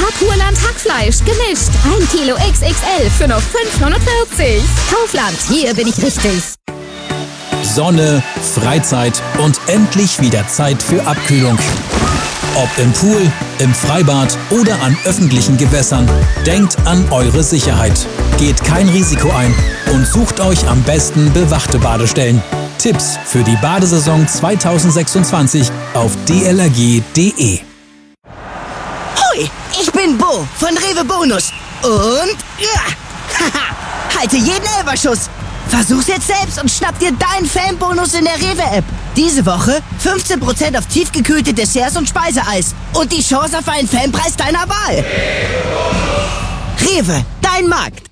Carpurland Hackfleisch gemischt. 1 Kilo XXL für nur 5,49. Kaufland, hier bin ich richtig. Sonne, Freizeit und endlich wieder Zeit für Abkühlung. Ob im Pool, im Freibad oder an öffentlichen Gewässern, denkt an eure Sicherheit. Geht kein Risiko ein und sucht euch am besten bewachte Badestellen. Tipps für die Badesaison 2026 auf dlrg.de. Hoi, ich bin Bo von Rewe Bonus und halte jeden Elberschuss. Versuch's jetzt selbst und schnapp dir deinen Fanbonus in der Rewe-App. Diese Woche 15% auf tiefgekühlte Desserts und Speiseeis und die Chance auf einen Fanpreis deiner Wahl. Rewe, dein Markt.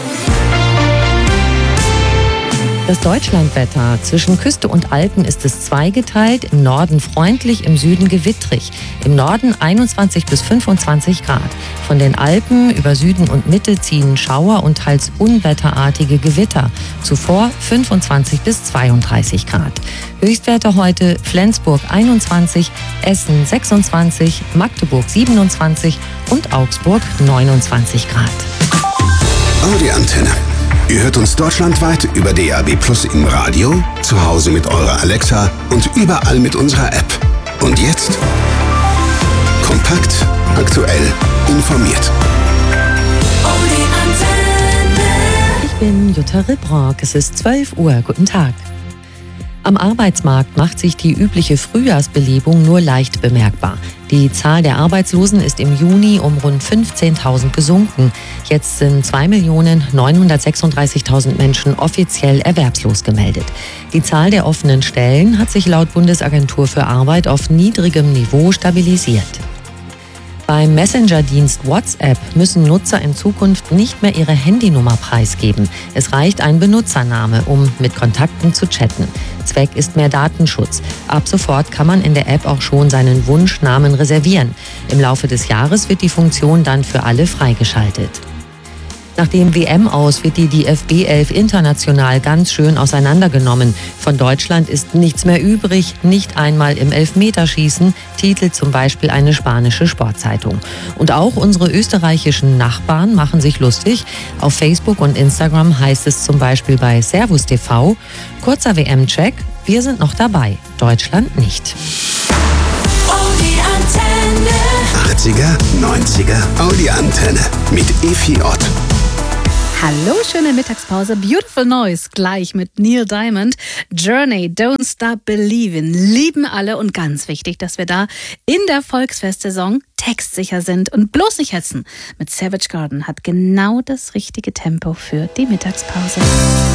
Das Deutschlandwetter. Zwischen Küste und Alpen ist es zweigeteilt. Im Norden freundlich, im Süden gewittrig. Im Norden 21 bis 25 Grad. Von den Alpen über Süden und Mitte ziehen Schauer und teils unwetterartige Gewitter. Zuvor 25 bis 32 Grad. Höchstwerte heute Flensburg 21, Essen 26, Magdeburg 27 und Augsburg 29 Grad. Audi Antenne. Ihr hört uns deutschlandweit über DAB+ im Radio, zu Hause mit eurer Alexa und überall mit unserer App. Und jetzt kompakt, aktuell, informiert. Audi Antenne. Ich bin Jutta Ribrock. Es ist 12 Uhr. Guten Tag. Am Arbeitsmarkt macht sich die übliche Frühjahrsbelebung nur leicht bemerkbar. Die Zahl der Arbeitslosen ist im Juni um rund 15.000 gesunken. Jetzt sind 2.936.000 Menschen offiziell erwerbslos gemeldet. Die Zahl der offenen Stellen hat sich laut Bundesagentur für Arbeit auf niedrigem Niveau stabilisiert. Beim Messenger-Dienst WhatsApp müssen Nutzer in Zukunft nicht mehr ihre Handynummer preisgeben. Es reicht ein Benutzername, um mit Kontakten zu chatten. Zweck ist mehr Datenschutz. Ab sofort kann man in der App auch schon seinen Wunschnamen reservieren. Im Laufe des Jahres wird die Funktion dann für alle freigeschaltet. Nach dem WM-Aus wird die DFB 11 international ganz schön auseinandergenommen. Von Deutschland ist nichts mehr übrig, nicht einmal im Elfmeterschießen, titelt zum Beispiel eine spanische Sportzeitung. Und auch unsere österreichischen Nachbarn machen sich lustig. Auf Facebook und Instagram heißt es zum Beispiel bei Servus TV, kurzer WM-Check, wir sind noch dabei, Deutschland nicht. Audi Antenne. 80er, 90er, Audi Antenne mit Efi Ott. Hallo, schöne Mittagspause. Beautiful Noise, gleich mit Neil Diamond. Journey, Don't Stop Believin'. Lieben alle und ganz wichtig, dass wir da in der Volksfestsaison textsicher sind und bloß nicht hetzen. Mit Savage Garden hat genau das richtige Tempo für die Mittagspause.